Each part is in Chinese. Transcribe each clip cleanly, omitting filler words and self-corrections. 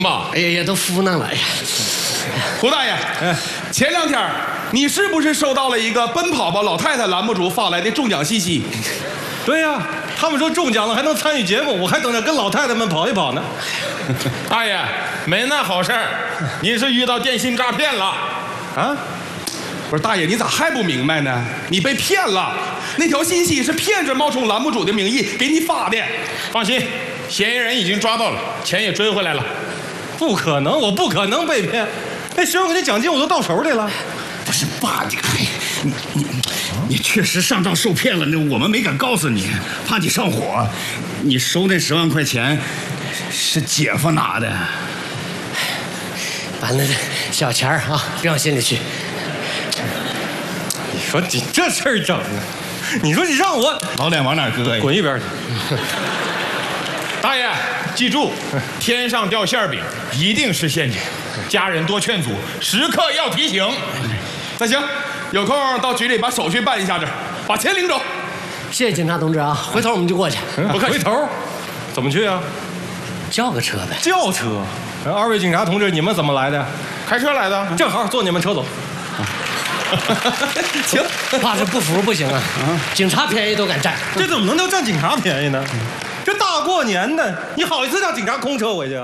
嘛？ 哎呀，都敷弄了。哎呀， 胡大爷，前2天你是不是收到了一个奔跑吧老太太栏目组发来的中奖信息？ 对呀，他们说中奖了还能参与节目，我还等着跟老太太们跑一跑呢。 大爷，没那好事儿，你是遇到电信诈骗了。 啊？不是大爷，你咋还不明白呢？你被骗了，那条信息是骗着冒充栏目组的名义给你发的。 放心，嫌疑人已经抓到了，钱也追回来了。 不可能，我不可能被骗。那学生给的奖金我都到手里了。 不是爸，你确实上当受骗了，那我们没敢告诉你，怕你上火。你收那10万块钱是姐夫拿的。 把那小钱啊，别往心里去。 你说你这事儿整的，你说你让我老脸往哪搁呀？ 滚一边去！ 大爷，记住，天上掉馅饼一定是陷阱，家人多劝阻，时刻要提醒。 那行，有空到局里把手续办一下子，把钱领走。 谢谢警察同志啊，回头我们就过去。 不客气。回头怎么去啊？ 叫个车呗。 轿车。2位警察同志，你们怎么来的？ 开车来的， 正好坐你们车走。 行， 爸这不服不行啊！警察便宜都敢占， 这怎么能叫占警察便宜呢？这大过年的，你好意思让警察空车回去啊？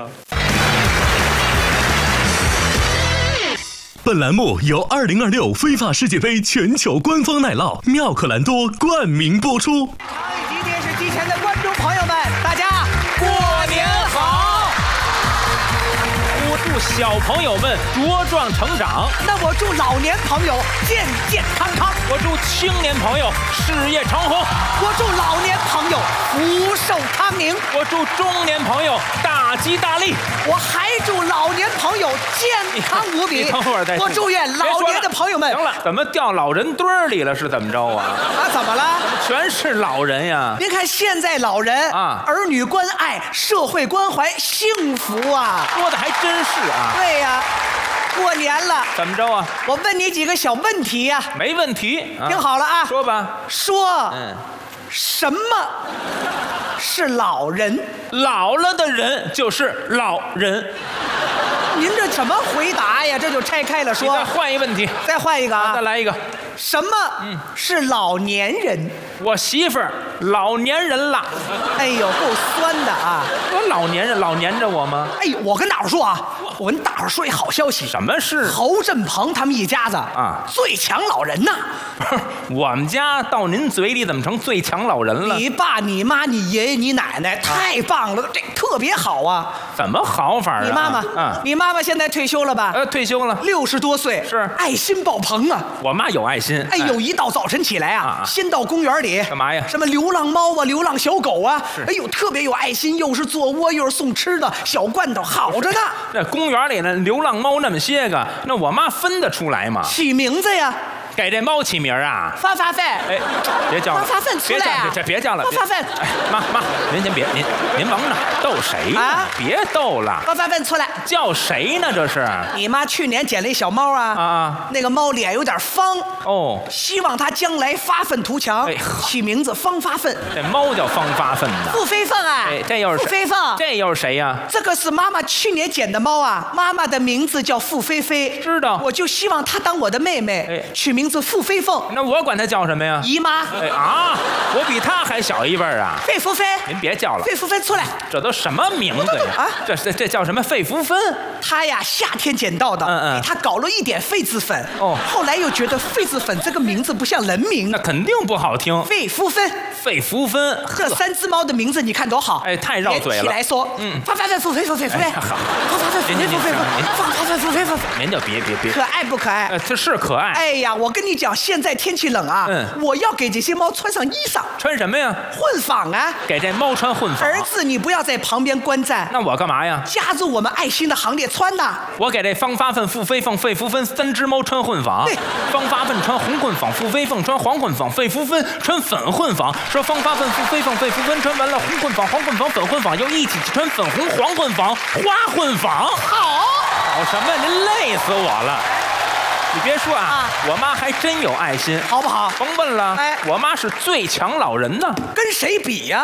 本栏目由2026非法世界杯全球官方奶酪妙可蓝多冠名播出。 长宇集电视机前的观众朋友们，大家过年好！ 我祝小朋友们茁壮成长， 那我祝老年朋友健健康康， 我祝青年朋友事业长虹， 我祝老年朋友福寿康宁， 我祝中年朋友大吉大利， 我还祝老年朋友健康无比。 你等会儿再说， 我祝愿老年的朋友们。 行了，怎么掉老人堆儿里了？是怎么着啊？ 啊，怎么了？ 全是老人呀！ 您看现在老人啊， 儿女关爱，社会关怀，幸福啊！ 说的还真是啊。 对呀，过年了， 怎么着啊？ 我问你几个小问题呀。 没问题， 听好了啊， 说吧。 说，什么是老人？ 老了的人就是老人。 您这怎么回答呀？这就拆开了说。 你再换一问题。 再换一个啊！ 再来一个。 什么是老年人？ 我媳妇儿老年人了。 哎呦，够酸的啊！ 我老年人老年着我吗？ 哎呦，我跟大伙儿说啊，我跟大伙儿说一好消息。 什么事？ 侯振鹏他们一家子啊， 最强老人呐！ 不是，我们家到您嘴里怎么成最强老人了？ 你爸、你妈、你爷爷、你奶奶太棒了，这特别好啊！ 怎么好法啊？ 你妈妈啊， 你妈妈现在退休了吧？ 退休了 ，60多岁， 是爱心爆棚啊！ 我妈有爱心。 哎呦，一到早晨起来啊，先到公园里干嘛呀？ 什么流浪猫啊，流浪小狗啊，哎呦，特别有爱心，又是做窝，又是送吃的，小罐头好着呢。 那公园里那流浪猫那么些个，那我妈分得出来吗？ 起名字呀。 给这猫起名啊？ 发饭。 哎，别叫了， 发饭出来啊！ 别叫了， 发饭。 哎，妈，您先别，您往哪逗谁啊？ 别逗了， 发饭出来。 叫谁呢？这是你妈去年捡了一小猫啊，那个猫脸有点方哦， 希望它将来发愤图强，起名字方发奋。 这猫叫方发奋的， 付飞凤啊！ 哎，这又是付飞凤， 这又是谁呀？ 这个是妈妈去年捡的猫啊，妈妈的名字叫付菲菲， 知道， 我就希望她当我的妹妹，取名字付飞凤。 那我管她叫什么呀？ 姨妈。 哎啊，我比她还小一辈啊。 费福芬， 您别叫了。 费福芬出来， 这都什么名字呀？啊，这叫什么费福芬？ 她呀，夏天捡到的，给她搞了一点痱子粉。 哦， 后来又觉得痱子粉这个名字不像人名， 那肯定不好听。 费福芬， 费福芬， 这3只猫的名字你看多好？ 哎，太绕嘴了。 起来说，发发奋，付飞付飞付飞， 好， 发发奋，付飞付飞付，发奋付飞付。 您就别， 可爱不可爱？ 这是可爱。 哎呀，我跟你讲，现在天气冷啊，我要给这些猫穿上衣裳。 穿什么呀？ 混纺啊！ 给这猫穿混纺。 儿子，你不要在旁边观战。 那我干嘛呀？ 加入我们爱心的行列穿呐！ 我给这方发奋、付飞凤、费福芬3只猫穿混纺。方发奋穿红混纺，付飞凤穿黄混纺，费福芬穿粉混纺。说方发奋、付飞凤、费福芬穿完了红混纺、黄混纺、粉混纺，又一起穿粉红黄混纺、花混纺。好什么？您累死我了！你别说啊，我妈还真有爱心， 好不好？ 甭问了， 哎， 我妈是最强老人呢。 跟谁比呀？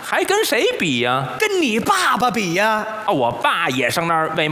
还跟谁比呀？ 跟你爸爸比呀。 啊，我爸也上那儿为